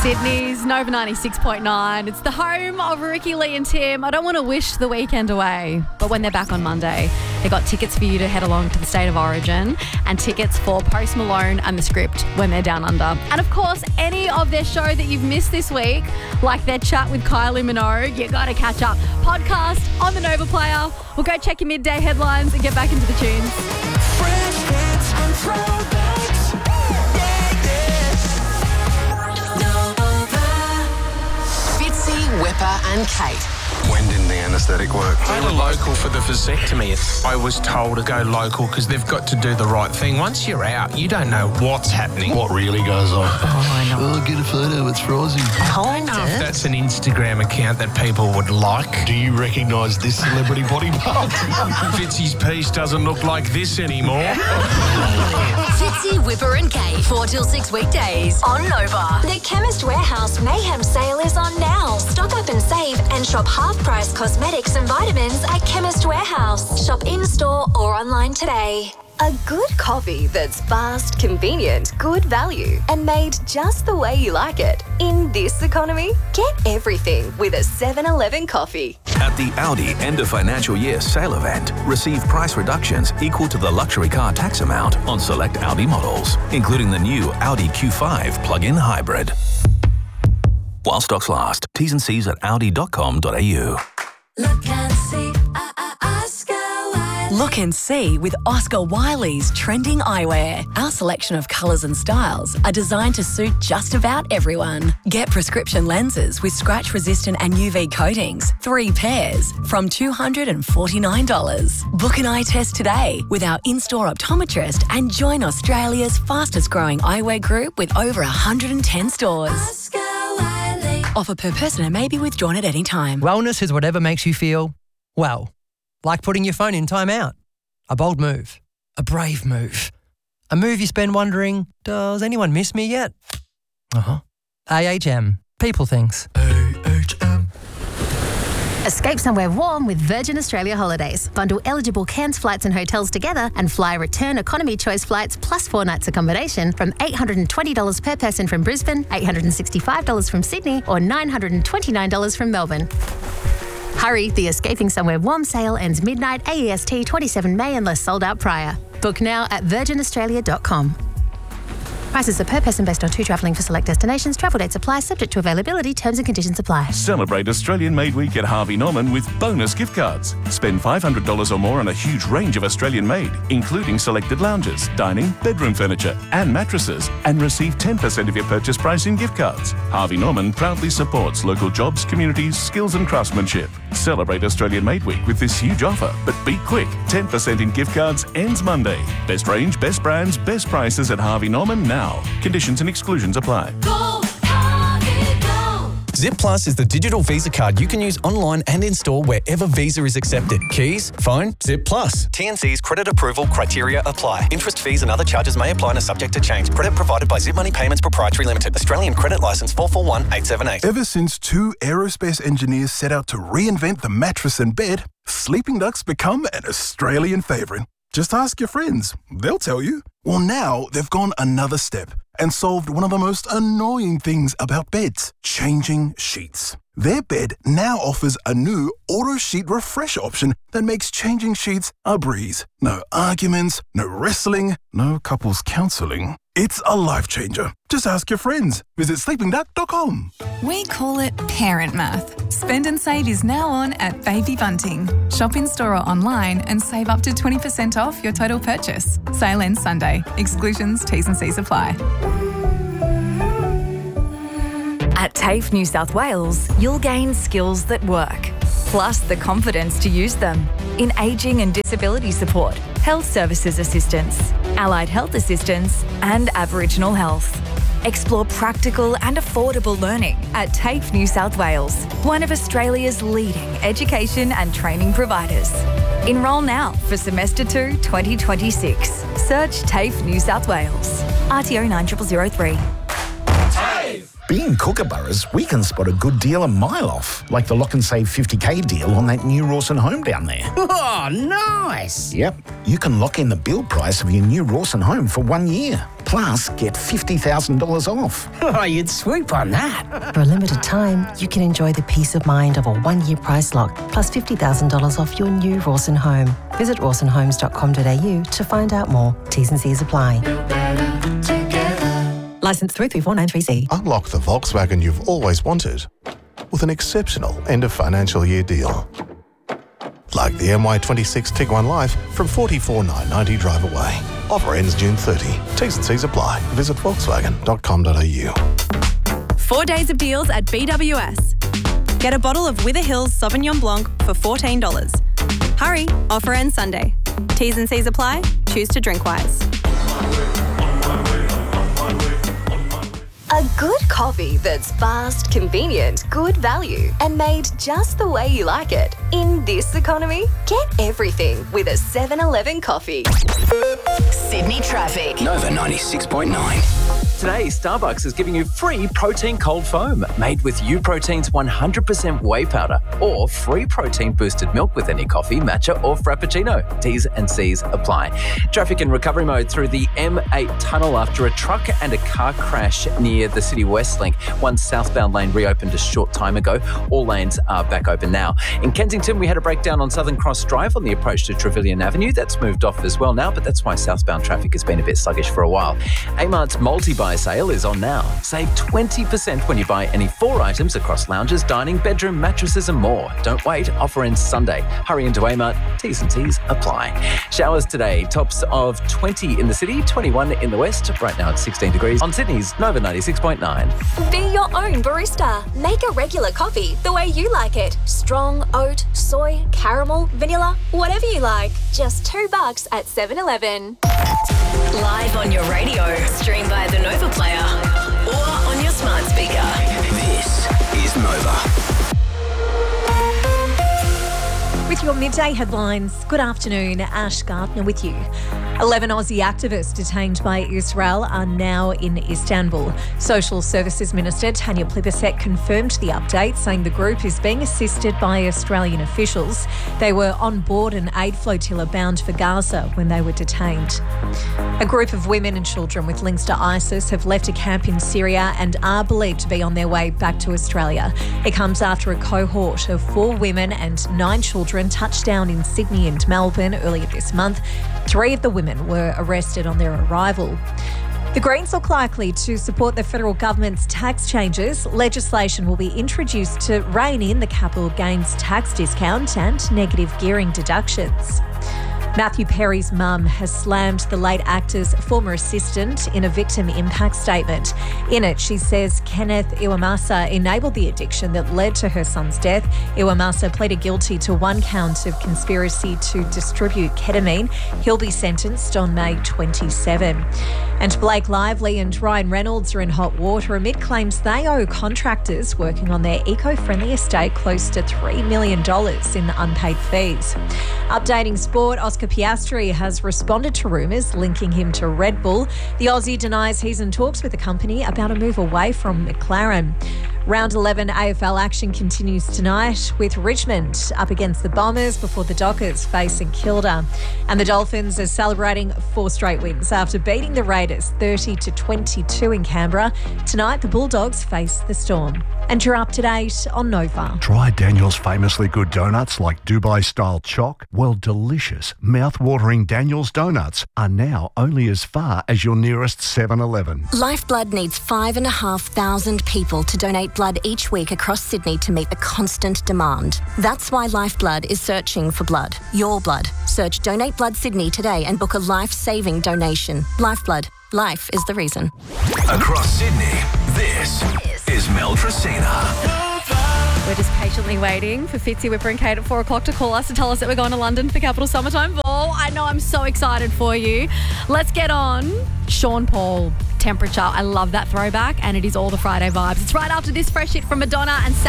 Sydney's Nova 96.9. It's the home of Ricky, Lee and Tim. I don't want to wish the weekend away, but when they're back on Monday, they got tickets for you to head along to the State of Origin and tickets for Post Malone and The Script when they're down under. And of course, any of their show that you've missed this week, like their chat with Kylie Minogue, you got to catch up. Podcast on the Nova Player. We'll go check your midday headlines and get back into the tunes. Fresh hits and throwbacks. Fitzy, Whipper and Kate. When didn't the anaesthetic work? I had a local for the vasectomy. I was told to go local because they've got to do the right thing. Once you're out, you don't know what's happening. What really goes on? I know. Oh, get a photo, it's Frosty. I don't know if that's an Instagram account that people would like. Do you recognise this celebrity body part? Fitzy's piece doesn't look like this anymore. Fitzy, Whipper and Kate, 4 till 6 weekdays on Nova. The Chemist Warehouse Mayhem sale is on now. Stock up and save and shop half-price cosmetics and vitamins at Chemist Warehouse. Shop in-store or online today. A good coffee that's fast, convenient, good value, and made just the way you like it. In this economy, get everything with a 7-Eleven coffee. At the Audi end of financial year sale event, receive price reductions equal to the luxury car tax amount on select Audi models, including the new Audi Q5 plug-in hybrid. While stocks last, T's and C's at audi.com.au. Look and see, Oscar Wilde. Look and see with Oscar Wiley's trending eyewear. Our selection of colours and styles are designed to suit just about everyone. Get prescription lenses with scratch-resistant and UV coatings, 3 pairs, from $249. Book an eye test today with our in-store optometrist and join Australia's fastest-growing eyewear group with over 110 stores. Oscar Wilde. Offer per person and may be withdrawn at any time. Wellness is whatever makes you feel, well, like putting your phone in timeout. A bold move. A brave move. A move you spend wondering, does anyone miss me yet? AHM. People things. AHM. Escape somewhere warm with Virgin Australia Holidays. Bundle eligible Cairns flights and hotels together and fly return economy choice flights plus 4 nights accommodation from $820 per person from Brisbane, $865 from Sydney, or $929 from Melbourne. Hurry, the Escaping Somewhere Warm sale ends midnight AEST 27 May unless sold out prior. Book now at virginaustralia.com. Prices are per person based on 2 travelling for select destinations. Travel dates apply, subject to availability. Terms and conditions apply. Celebrate Australian Made Week at Harvey Norman with bonus gift cards. Spend $500 or more on a huge range of Australian made, including selected lounges, dining, bedroom furniture, and mattresses, and receive 10% of your purchase price in gift cards. Harvey Norman proudly supports local jobs, communities, skills, and craftsmanship. Celebrate Australian Made Week with this huge offer, but be quick. 10% in gift cards ends Monday. Best range, best brands, best prices at Harvey Norman now. Conditions and exclusions apply. Go, Harvey, go. Zip Plus is the digital Visa card you can use online and in-store wherever Visa is accepted. Keys, phone, Zip Plus. TNC's credit approval criteria apply. Interest, fees and other charges may apply and are subject to change. Credit provided by Zip Money Payments Proprietary Limited. Australian Credit Licence 441878. Ever since 2 aerospace engineers set out to reinvent the mattress and bed, Sleeping Duck's become an Australian favourite. Just ask your friends. They'll tell you. Well, now they've gone another step and solved one of the most annoying things about beds, changing sheets. Their bed now offers a new auto sheet refresh option that makes changing sheets a breeze. No arguments, no wrestling, no couples counselling. It's a life changer. Just ask your friends. Visit sleepingduck.com. We call it parent math. Spend and Save is now on at Baby Bunting. Shop in store or online and save up to 20% off your total purchase. Sale ends Sunday. Exclusions, T's and C's apply. At TAFE New South Wales, you'll gain skills that work, plus the confidence to use them in ageing and disability support, health services assistance, allied health assistance, and Aboriginal health. Explore practical and affordable learning at TAFE New South Wales, one of Australia's leading education and training providers. Enrol now for Semester 2 2026. Search TAFE New South Wales. RTO 9003. Being kookaburras, we can spot a good deal a mile off, like the Lock and Save 50k deal on that new Rawson home down there. Oh, nice. Yep, you can lock in the build price of your new Rawson home for 1 year, plus get $50,000 off. Oh, you'd swoop on that. For a limited time, you can enjoy the peace of mind of a 1-year price lock, plus $50,000 off your new Rawson home. Visit rawsonhomes.com.au to find out more. T's and C's apply. Licence 334930C. Unlock the Volkswagen you've always wanted with an exceptional end of financial year deal. Like the MY26 Tiguan Life from $44,990 drive away. Offer ends June 30. T's and C's apply. Visit volkswagen.com.au. 4 days of deals at BWS. Get a bottle of Wither Hills Sauvignon Blanc for $14. Hurry, offer ends Sunday. T's and C's apply. Choose to drink wise. A good coffee that's fast, convenient, good value, and made just the way you like it. In this economy, get everything with a 7-Eleven coffee. Sydney traffic. Nova 96.9. Today, Starbucks is giving you free protein cold foam made with U-Protein's 100% whey powder or free protein boosted milk with any coffee, matcha or frappuccino. T's and C's apply. Traffic in recovery mode through the M8 tunnel after a truck and a car crash near the City West Link. One southbound lane reopened a short time ago. All lanes are back open now. In Kensington, we had a breakdown on Southern Cross Drive on the approach to Trevelyan Avenue. That's moved off as well now, but that's why southbound traffic has been a bit sluggish for a while. Amart's multi-buy sale is on now. Save 20% when you buy any 4 items across lounges, dining, bedroom, mattresses and more. Don't wait, offer ends Sunday. Hurry into Amart, T's and C's apply. Showers today, tops of 20 in the city, 21 in the west. Right now it's 16 degrees on Sydney's Nova 96.9. Be your own barista. Make a regular coffee the way you like it. Strong, oat, soy, caramel, vanilla, whatever you like. Just $2 at 7-Eleven. Live on your radio, stream via the Nova Player or on your smart speaker. This is Nova. With your midday headlines, good afternoon, Ash Gardner with you. 11 Aussie activists detained by Israel are now in Istanbul. Social Services Minister Tanya Plibersek confirmed the update, saying the group is being assisted by Australian officials. They were on board an aid flotilla bound for Gaza when they were detained. A group of women and children with links to ISIS have left a camp in Syria and are believed to be on their way back to Australia. It comes after a cohort of 4 women and 9 children touched down in Sydney and Melbourne earlier this month. 3 of the women were arrested on their arrival. The Greens look likely to support the federal government's tax changes. Legislation will be introduced to rein in the capital gains tax discount and negative gearing deductions. Matthew Perry's mum has slammed the late actor's former assistant in a victim impact statement. In it, she says Kenneth Iwamasa enabled the addiction that led to her son's death. Iwamasa pleaded guilty to 1 count of conspiracy to distribute ketamine. He'll be sentenced on May 27. And Blake Lively and Ryan Reynolds are in hot water amid claims they owe contractors working on their eco-friendly estate close to $3 million in unpaid fees. Updating sport, Oscar Piastri has responded to rumours linking him to Red Bull. The Aussie denies he's in talks with the company about a move away from McLaren. Round 11 AFL action continues tonight with Richmond up against the Bombers before the Dockers face St Kilda. And the Dolphins are celebrating 4 straight wins after beating the Raiders 30-22 in Canberra. Tonight the Bulldogs face the Storm. And you're up to date on Nova. Try Daniel's famously good donuts like Dubai-style choc. Well, delicious, mouth-watering Daniel's donuts are now only as far as your nearest 7-Eleven. Lifeblood needs 5,500 people to donate blood each week across Sydney to meet the constant demand. That's why Lifeblood is searching for blood. Your blood. Search Donate Blood Sydney today and book a life-saving donation. Lifeblood. Life is the reason. Across Sydney, this is Mel Tracina. We're just patiently waiting for Fitzy, Whipper and Kate at 4 o'clock to call us and tell us that we're going to London for the Capital Summertime Ball. I know, I'm so excited for you. Let's get on Sean Paul, Temperature. I love that throwback, and it is all the Friday vibes. It's right after this fresh hit from Madonna and Sarah.